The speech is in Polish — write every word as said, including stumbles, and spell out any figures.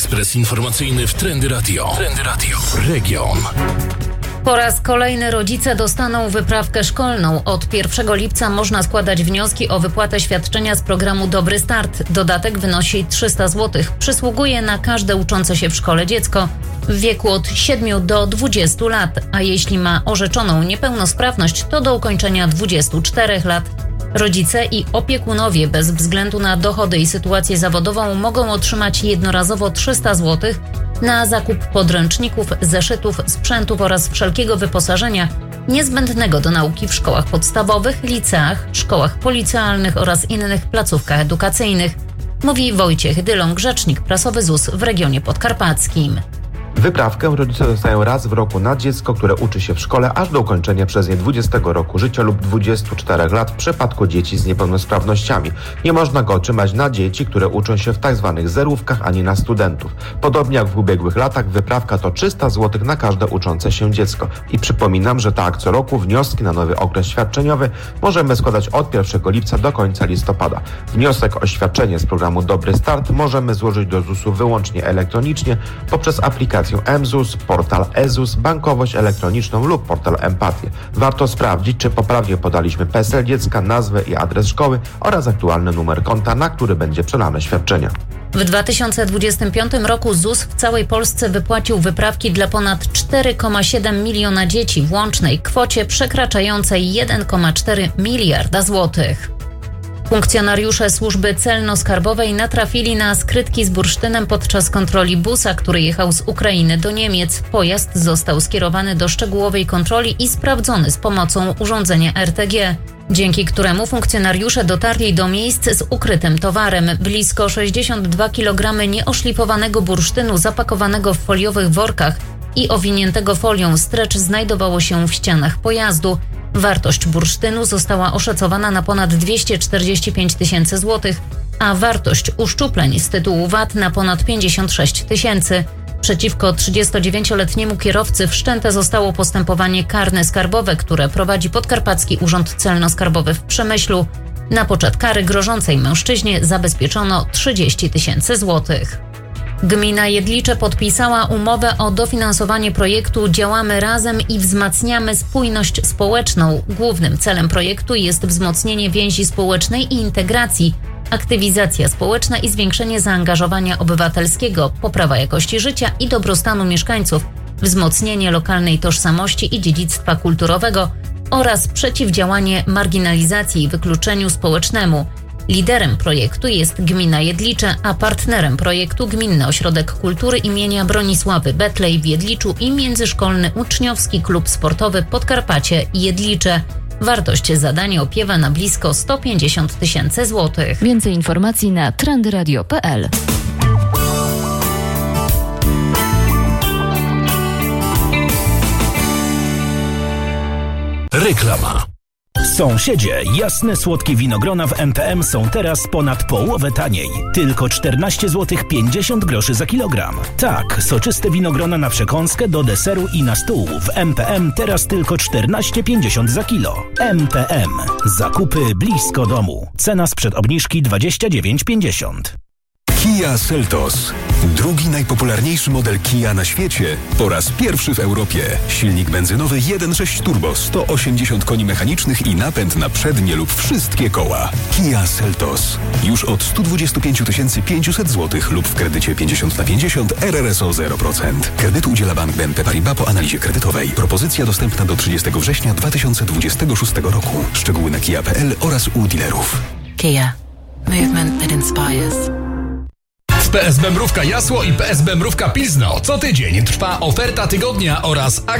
Ekspres informacyjny w Trendy Radio. Trendy Radio. Region. Po raz kolejny rodzice dostaną wyprawkę szkolną. Od pierwszego lipca można składać wnioski o wypłatę świadczenia z programu Dobry Start. Dodatek wynosi trzysta złotych. Przysługuje na każde uczące się w szkole dziecko w wieku od siedmiu do dwudziestu lat, a jeśli ma orzeczoną niepełnosprawność, to do ukończenia dwudziestu czterech lat. Rodzice i opiekunowie bez względu na dochody i sytuację zawodową mogą otrzymać jednorazowo trzysta złotych na zakup podręczników, zeszytów, sprzętów oraz wszelkiego wyposażenia niezbędnego do nauki w szkołach podstawowych, liceach, szkołach policealnych oraz innych placówkach edukacyjnych, mówi Wojciech Dylong, rzecznik prasowy Z U S w regionie podkarpackim. Wyprawkę rodzice dostają raz w roku na dziecko, które uczy się w szkole aż do ukończenia przez nie dwudziestego roku życia lub dwudziestu czterech lat w przypadku dzieci z niepełnosprawnościami. Nie można go otrzymać na dzieci, które uczą się w tzw. zerówkach, ani na studentów. Podobnie jak w ubiegłych latach, wyprawka to trzysta złotych na każde uczące się dziecko. I przypominam, że tak co roku wnioski na nowy okres świadczeniowy możemy składać od pierwszego lipca do końca listopada. Wniosek o świadczenie z programu Dobry Start możemy złożyć do Z U S-u wyłącznie elektronicznie poprzez aplikację M Z U S, portal E Z U S, bankowość elektroniczną lub portal Empatię. Warto sprawdzić, czy poprawnie podaliśmy P E S E L dziecka, nazwę i adres szkoły oraz aktualny numer konta, na który będzie przelane świadczenia. W dwa tysiące dwudziestym piątym roku Z U S w całej Polsce wypłacił wyprawki dla ponad cztery przecinek siedem miliona dzieci w łącznej kwocie przekraczającej jeden przecinek cztery miliarda złotych. Funkcjonariusze służby celno-skarbowej natrafili na skrytki z bursztynem podczas kontroli busa, który jechał z Ukrainy do Niemiec. Pojazd został skierowany do szczegółowej kontroli i sprawdzony z pomocą urządzenia R T G, dzięki któremu funkcjonariusze dotarli do miejsc z ukrytym towarem. Blisko sześćdziesiąt dwa kilogramy nieoszlifowanego bursztynu zapakowanego w foliowych workach i owiniętego folią stretch znajdowało się w ścianach pojazdu. Wartość bursztynu została oszacowana na ponad dwieście czterdzieści pięć tysięcy złotych, a wartość uszczupleń z tytułu V A T na ponad pięćdziesiąt sześć tysięcy. Przeciwko trzydziestodziewięcioletniemu kierowcy wszczęte zostało postępowanie karne skarbowe, które prowadzi Podkarpacki Urząd Celno-Skarbowy w Przemyślu. Na poczet kary grożącej mężczyźnie zabezpieczono trzydzieści tysięcy złotych. Gmina Jedlicze podpisała umowę o dofinansowanie projektu Działamy Razem i wzmacniamy spójność społeczną. Głównym celem projektu jest wzmocnienie więzi społecznej i integracji, aktywizacja społeczna i zwiększenie zaangażowania obywatelskiego, poprawa jakości życia i dobrostanu mieszkańców, wzmocnienie lokalnej tożsamości i dziedzictwa kulturowego oraz przeciwdziałanie marginalizacji i wykluczeniu społecznemu. Liderem projektu jest gmina Jedlicze, a partnerem projektu Gminny Ośrodek Kultury imienia Bronisławy Betlej w Jedliczu i Międzyszkolny Uczniowski Klub Sportowy Podkarpacie Jedlicze. Wartość zadania opiewa na blisko sto pięćdziesiąt tysięcy złotych. Więcej informacji na trendyradio kropka p l. Reklama. Sąsiedzie, jasne słodkie winogrona w M P M są teraz ponad połowę taniej. Tylko czternaście złotych pięćdziesiąt groszy za kilogram. Tak, soczyste winogrona na przekąskę, do deseru i na stół w M P M teraz tylko czternaście pięćdziesiąt za kilo. M P M. Zakupy blisko domu. Cena sprzed obniżki dwadzieścia dziewięć pięćdziesiąt. Kia Seltos. Drugi najpopularniejszy model Kia na świecie po raz pierwszy w Europie. Silnik benzynowy jeden przecinek sześć turbo, sto osiemdziesiąt koni mechanicznych i napęd na przednie lub wszystkie koła. Kia Seltos. Już od sto dwadzieścia pięć tysięcy pięćset złotych lub w kredycie pięćdziesiąt na pięćdziesiąt, R R S O zero procent. Kredytu udziela Bank B N P Paribas po analizie kredytowej. Propozycja dostępna do trzydziestego września dwa tysiące dwudziestego szóstego roku. Szczegóły na kia kropka p l oraz u dealerów. Kia. Movement that inspires. W P S B Mrówka Jasło i P S B Mrówka Pilzno co tydzień trwa oferta tygodnia oraz